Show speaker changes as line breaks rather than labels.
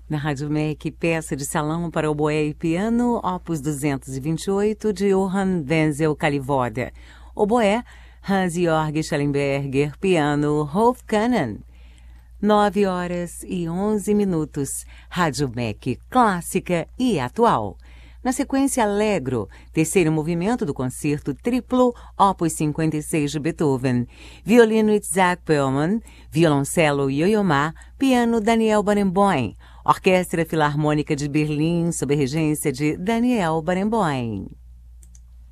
Na Rádio MEC, peça de salão para oboé e piano, opus 228, de Johann Wenzel Kalivoda. Oboé, Hans-Georg Schellenberger, piano, Rolf Kahnen. 9h11. Rádio MEC, clássica e atual. Na sequência, Allegro, terceiro movimento do concerto triplo, opus 56 de Beethoven. Violino Isaac Perlman, violoncelo Yo-Yo Ma, piano Daniel Barenboim. Orquestra Filarmônica de Berlim, sob regência de Daniel Barenboim.